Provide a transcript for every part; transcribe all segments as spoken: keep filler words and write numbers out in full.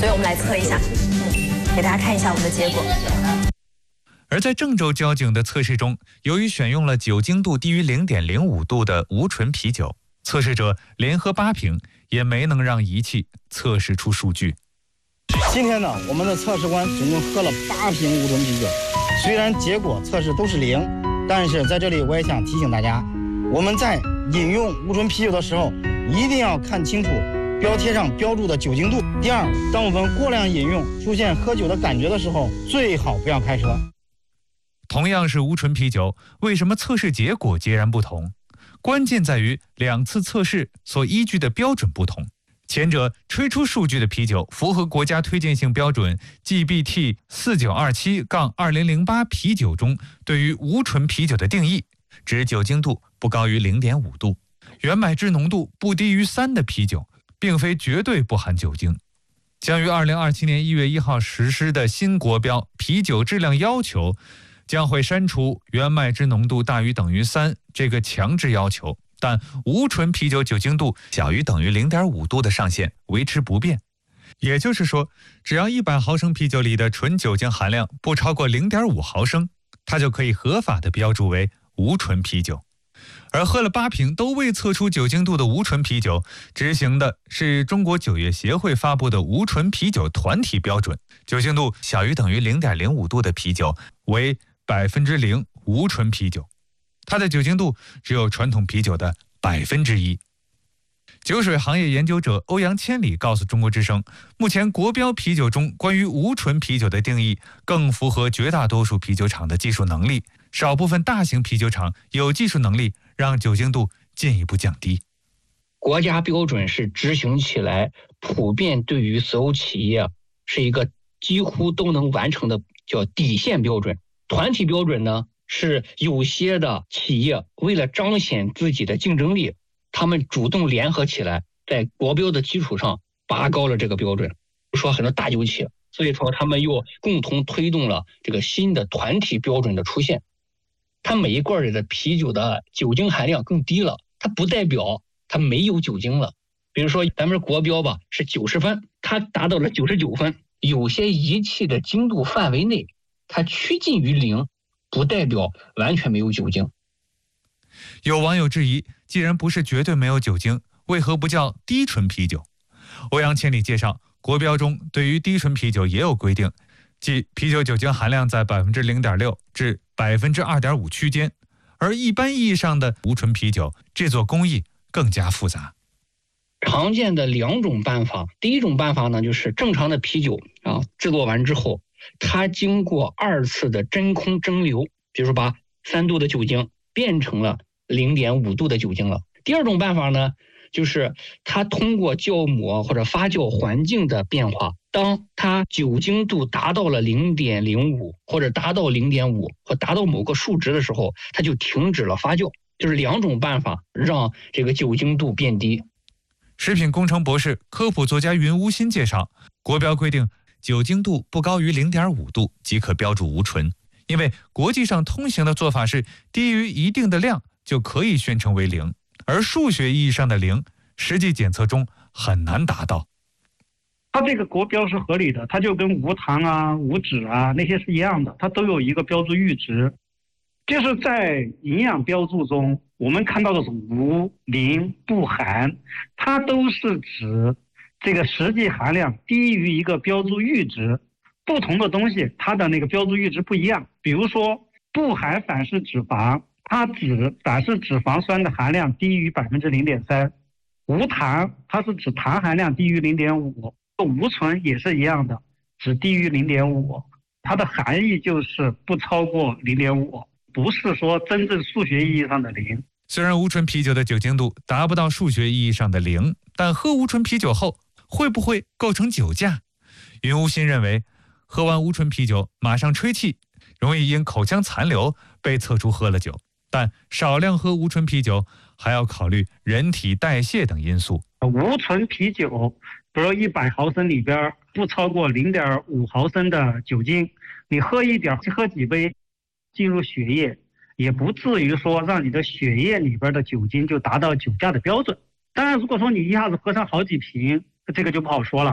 所以我们来测一下，嗯，给大家看一下我们的结果。 而在郑州交警的测试中，由于选用了酒精度低于 零点零五 度的无醇啤酒，测试者连喝八瓶也没能让仪器测试出数据。 今天呢，我们的测试官总共喝了八瓶无醇啤酒，虽然结果测试都是零，但是在这里我也想提醒大家，我们在饮用无醇啤酒的时候，一定要看清楚标贴上标注的酒精度。第二，当我们过量饮用出现喝酒的感觉的时候，最好不要开车。 同样是无醇啤酒，为什么测试结果截然不同？关键在于两次测试所依据的标准不同。前者吹出数据的啤酒符合国家推荐性标准 G B T 四九二七二零零八 啤酒中对于无醇啤酒的定义，指酒精度不高于 零点五 度，原麦汁浓度不低于三的啤酒，并非绝对不含酒精。将于二零二七年一月一号实施的新国标啤酒质量要求将会删除原麦汁浓度大于等于三这个强制要求，但无醇啤酒酒精度小于等于 零点五 度的上限维持不变。也就是说，只要一百毫升啤酒里的纯酒精含量不超过 零点五 毫升，它就可以合法的标注为无醇啤酒。而喝了八瓶都未测出酒精度的无醇啤酒，执行的是中国酒业协会发布的无醇啤酒团体标准，酒精度小于等于 零点零五 度的啤酒为百分之零无醇啤酒，它的酒精度只有传统啤酒的百分之一。酒水行业研究者欧阳千里告诉中国之声，目前国标啤酒中关于无醇啤酒的定义更符合绝大多数啤酒厂的技术能力，少部分大型啤酒厂有技术能力让酒精度进一步降低。 国家标准是执行起来普遍对于所有企业是一个几乎都能完成的叫底线标准。团体标准呢，是有些的企业为了彰显自己的竞争力，他们主动联合起来，在国标的基础上拔高了这个标准。比如说很多大酒企，所以说他们又共同推动了这个新的团体标准的出现。它每一罐里的啤酒的酒精含量更低了，它不代表它没有酒精了。比如说咱们国标吧是九十分，它达到了九十九分，有些仪器的精度范围内它趋近于零，不代表完全没有酒精。 有网友质疑，既然不是绝对没有酒精，为何不叫低醇啤酒？欧阳千里介绍，国标中对于低醇啤酒也有规定，即啤酒酒精含量在 百分之零点六 至 百分之二点五 区间，而一般意义上的无醇啤酒制作工艺更加复杂。 常见的两种办法，第一种办法呢，就是正常的啤酒啊，制作完之后，它经过二次的真空蒸馏，比如说把三度的酒精变成了 零点五 度的酒精了。第二种办法呢，就是它通过酵母或者发酵环境的变化，当它酒精度达到了 零点零五 或者达到 零点五 或达到某个数值的时候，它就停止了发酵。就是两种办法让这个酒精度变低。 食品工程博士、科普作家云无心介绍，国标规定酒精度不高于 零点五 度即可标注无醇，因为国际上通行的做法是低于一定的量就可以宣称为零，而数学意义上的零，实际检测中很难达到。 它这个国标是合理的，它就跟无糖啊、无脂啊那些是一样的，它都有一个标注阈值。就是在营养标注中，我们看到的是无、零、不含，它都是指这个实际含量低于一个标注阈值。不同的东西它的那个标注阈值不一样，比如说不含反式脂肪，它指反式脂肪酸的含量低于 百分之零点三， 无糖它是指糖含量低于 零点五， 无醇也是一样的，只低于 零点五， 它的含义就是不超过 零点五， 不是说真正数学意义上的零。 虽然无醇啤酒的酒精度达不到数学意义上的零，但喝无醇啤酒后会不会构成酒驾？云无心认为，喝完无醇啤酒马上吹气，容易因口腔残留被测出喝了酒，但少量喝无醇啤酒还要考虑人体代谢等因素。 无醇啤酒比如一百毫升里边不超过 零点五 毫升的酒精，你喝一点喝几杯进入血液，也不至于说让你的血液里边的酒精就达到酒驾的标准。当然如果说你一下子喝上好几瓶，这个就不好说了。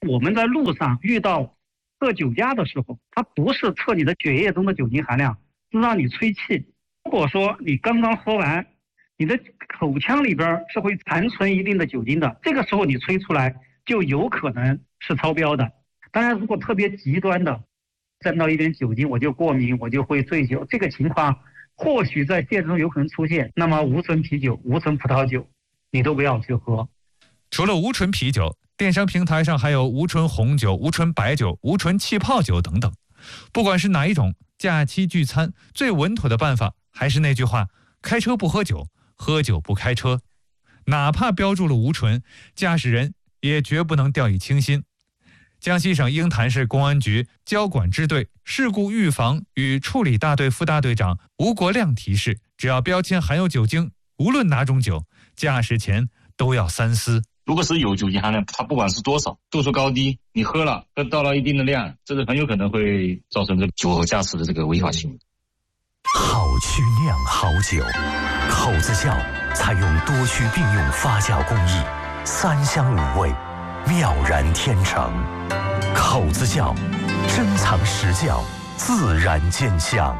我们在路上遇到测酒驾的时候，它不是测你的血液中的酒精含量，是让你吹气。如果说你刚刚喝完，你的口腔里边是会残存一定的酒精的，这个时候你吹出来就有可能是超标的。当然，如果特别极端的，沾到一点酒精我就过敏，我就会醉酒，这个情况或许在现实中有可能出现，那么无醇啤酒、无醇葡萄酒你都不要去喝。 除了无醇啤酒，电商平台上还有无醇红酒、无醇白酒、无醇气泡酒等等。不管是哪一种，假期聚餐最稳妥的办法还是那句话：开车不喝酒，喝酒不开车。哪怕标注了无醇，驾驶人也绝不能掉以轻心。江西省鹰潭市公安局交管支队事故预防与处理大队副大队长吴国亮提示：只要标签含有酒精，无论哪种酒，驾驶前都要三思。 如果是有酒精含量，它不管是多少，度数高低，你喝了喝到了一定的量，这是很有可能会造成这个酒后驾驶的这个违法行为。 好曲酿好酒，口子窖采用多区并用发酵工艺，三香五味，妙然天成。口子窖，珍藏实窖，自然见香。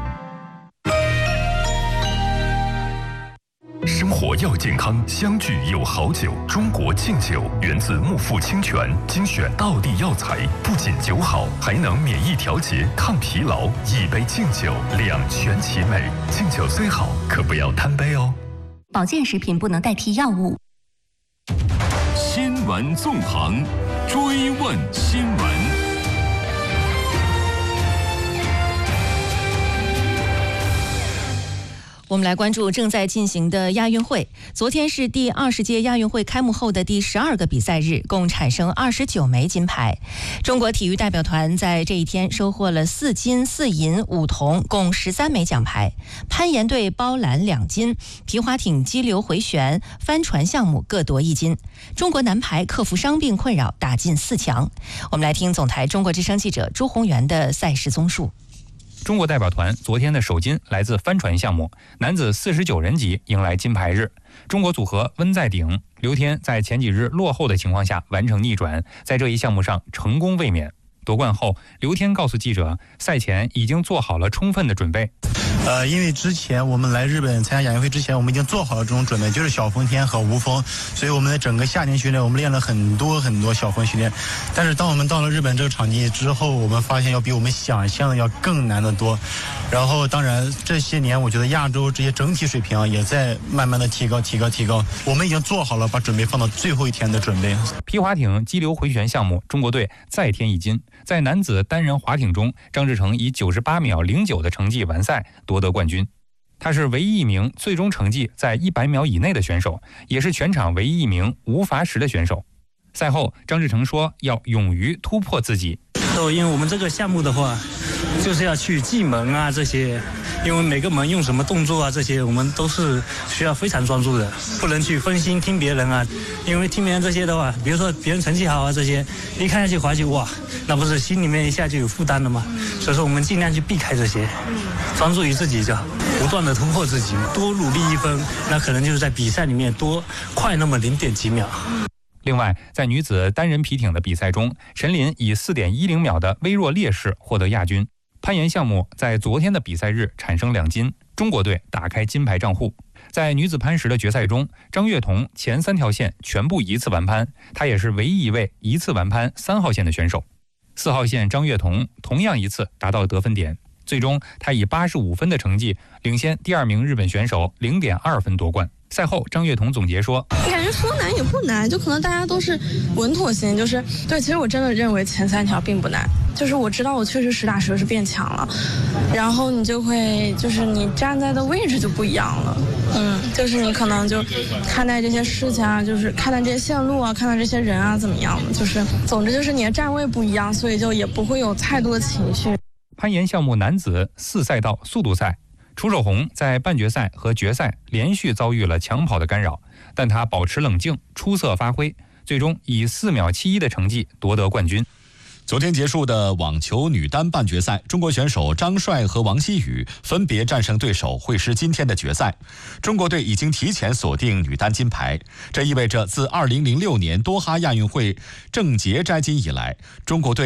生活要健康，相聚有好酒。中国劲酒源自木富清泉，精选道地药材，不仅酒好，还能免疫调节、抗疲劳。一杯劲酒，两全其美。劲酒虽好，可不要贪杯哦。 保健食品不能代替药物。 新闻纵横，追问新闻。 我们来关注正在进行的亚运会。昨天是第二十届亚运会开幕后的第十二个比赛日，共产生二十九枚金牌。中国体育代表团在这一天收获了四金四银五铜，共十三枚奖牌。攀岩队包揽两金，皮划艇激流回旋、帆船项目各夺一金。中国男排克服伤病困扰，打进四强。我们来听总台中国之声记者朱宏元的赛事综述。 中国代表团昨天的首金来自帆船项目，男子四十九人级迎来金牌日。中国组合温在鼎、刘天在前几日落后的情况下完成逆转，在这一项目上成功卫冕。夺冠后，刘天告诉记者，赛前已经做好了充分的准备。 呃，因为之前我们来日本参加亚运会之前，我们已经做好了这种准备，就是小风天和无风，所以我们的整个夏天训练，我们练了很多很多小风训练。但是当我们到了日本这个场地之后，我们发现要比我们想象的要更难得多。然后，当然这些年，我觉得亚洲这些整体水平也在慢慢的提高、提高、提高。我们已经做好了把准备放到最后一天的准备。 皮划艇激流回旋项目，中国队再添一金。在男子单人划艇中，张志成以九十八秒零九的成绩完赛，夺得冠军。他是唯一一名最终成绩在一百秒以内的选手，也是全场唯一一名无罚时的选手。赛后，张志成说要勇于突破自己。 因为我们这个项目的话，就是要去记门啊这些，因为每个门用什么动作啊这些，我们都是需要非常专注的，不能去分心听别人啊。因为听别人这些的话，比如说别人成绩好啊这些，一看下去滑稽哇，那不是心里面一下就有负担了吗？所以说我们尽量去避开这些，专注于自己，就不断的突破自己，多努力一分，那可能就是在比赛里面多快那么零点几秒。 另外，在女子单人皮艇的比赛中，陈琳以 四点一零秒的微弱劣势获得亚军。攀岩项目在昨天的比赛日产生两金，中国队打开金牌账户。在女子攀石的决赛中，张悦彤前三条线全部一次完攀，她也是唯一一位一次完攀三号线的选手。四号线张悦彤同样一次达到得分点，最终她以八十五分的成绩领先第二名日本选手 零点二分夺冠。赛后，张悦彤总结说：“ 感觉说难也不难，就可能大家都是稳妥型，就是对。其实我真的认为前三条并不难，就是我知道我确实实打实是变强了，然后你就会就是你站在的位置就不一样了，嗯，就是你可能就看待这些事情啊，就是看待这些线路啊，看待这些人啊怎么样的，就是总之就是你的站位不一样，所以就也不会有太多的情绪。” 攀岩项目男子四赛道速度赛。楚守红在半决赛和决赛连续遭遇了抢跑的干扰，但他保持冷静，出色发挥，最终以四秒七一的成绩夺得冠军。 昨天结束的网球女单半决赛，中国选手张帅和王曦雨分别战胜对手，会师今天的决赛。中国队已经提前锁定女单金牌，这意味着自二零零六年多哈亚运会郑捷摘金以来，中国队